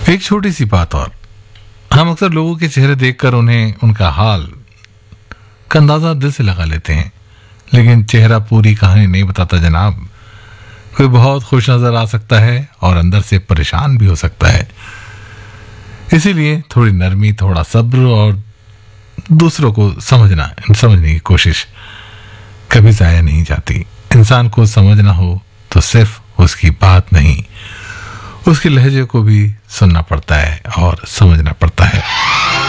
एक छोटी सी बात और, हम अक्सर लोगों के चेहरे देखकर उन्हें उनका हाल का अंदाजा दिल से लगा लेते हैं, लेकिन चेहरा पूरी कहानी नहीं बताता जनाब। कोई बहुत खुश नजर आ सकता है और अंदर से परेशान भी हो सकता है। इसीलिए थोड़ी नरमी, थोड़ा सब्र और दूसरों को समझने की कोशिश कभी जाया नहीं जाती। इंसान को समझना हो तो सिर्फ उसकी बात नहीं, उसके लहजे को भी सुनना पड़ता है और समझना पड़ता है।